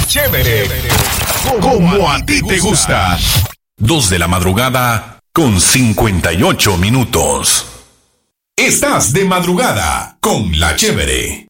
Chévere. Como a ti te gusta. 2:58 PM. Estás de madrugada con La Chévere.